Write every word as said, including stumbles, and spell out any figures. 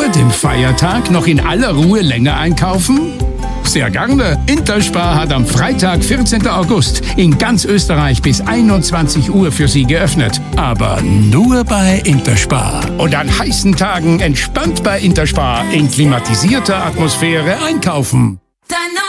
dem Feiertag noch in aller Ruhe länger einkaufen? Sehr gerne. Interspar hat am Freitag, vierzehnten August, in ganz Österreich bis einundzwanzig Uhr für Sie geöffnet. Aber nur bei Interspar. Und an heißen Tagen entspannt bei Interspar in klimatisierter Atmosphäre einkaufen.